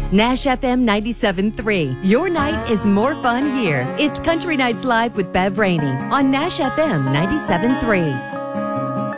Nash FM 97.3. Your night is more fun here. It's Country Nights Live with Bev Rainey on Nash FM 97.3.